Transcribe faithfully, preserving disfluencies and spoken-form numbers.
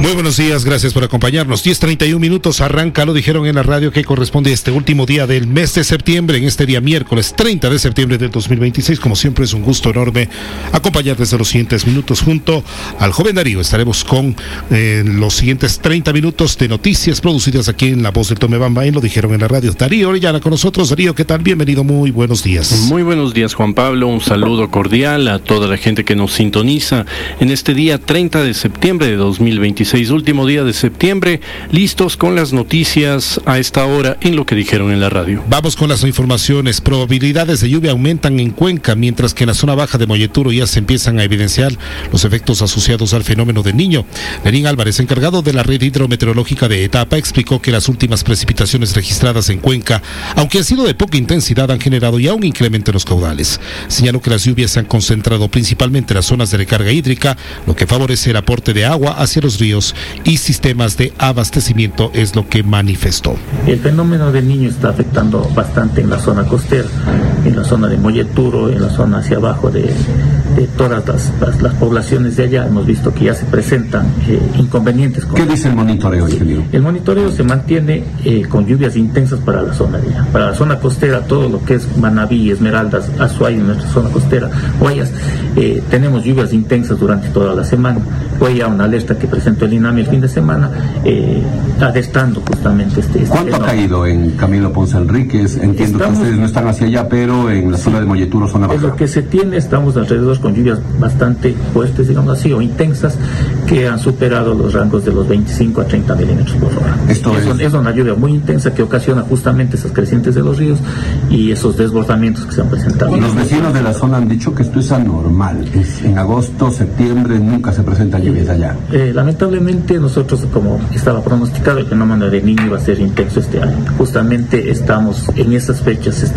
Muy buenos días, gracias por acompañarnos. diez treinta y un minutos, arranca, lo dijeron en la radio, que corresponde a este último día del mes de septiembre, en este día miércoles treinta de septiembre del dos mil veintiséis. Como siempre, es un gusto enorme acompañar desde los siguientes minutos junto al joven Darío. Estaremos con eh, los siguientes treinta minutos de noticias producidas aquí en La Voz del Tomebamba, en Lo Dijeron en la Radio. Darío Orellana con nosotros. Darío, ¿qué tal? Bienvenido, muy buenos días. Muy buenos días, Juan Pablo. Un saludo cordial a toda la gente que nos sintoniza en este día treinta de septiembre de dos mil veintiséis. Último día de septiembre, listos con las noticias a esta hora en Lo que Dijeron en la Radio. Vamos con las informaciones. Probabilidades de lluvia aumentan en Cuenca, mientras que en la zona baja de Molleturo ya se empiezan a evidenciar los efectos asociados al fenómeno del Niño. Lenín Álvarez, encargado de la red hidrometeorológica de Etapa, explicó que las últimas precipitaciones registradas en Cuenca, aunque han sido de poca intensidad, han generado ya un incremento en los caudales. Señaló que las lluvias se han concentrado principalmente en las zonas de recarga hídrica, lo que favorece el aporte de agua hacia los ríos y sistemas de abastecimiento, es lo que manifestó. El fenómeno del Niño está afectando bastante en la zona costera, en la zona de Molleturo, en la zona hacia abajo de, de todas las, las, las poblaciones de allá. Hemos visto que ya se presentan eh, inconvenientes. Con ¿Qué dice el monitoreo, ingeniero? El monitoreo se mantiene eh, con lluvias intensas para la zona de allá. Para la zona costera, todo lo que es Manabí, Esmeraldas, Azuay, en nuestra zona costera, Guayas, eh, tenemos lluvias intensas durante toda la semana. Fue ya una alerta que presentó el INAMI el fin de semana, eh, adestando justamente este... este ¿Cuánto fenómeno. ha caído en Camilo Ponce Enríquez? Entiendo Estamos, que ustedes no están hacia allá, pero en la zona de Molleturo, zona baja. Es lo que se tiene, estamos alrededor con lluvias bastante fuertes, digamos así, o intensas, que han superado los rangos de los veinticinco a treinta milímetros por hora. Esto es, es... es una lluvia muy intensa que ocasiona justamente esas crecientes de los ríos y esos desbordamientos que se han presentado. Los vecinos de la zona han dicho que esto es anormal. Es en agosto, septiembre, nunca se presentan lluvias allá. Eh, lamentablemente nosotros, como estaba pronosticado, el fenómeno del Niño iba a ser intenso este año. Justamente estamos en esas fechas.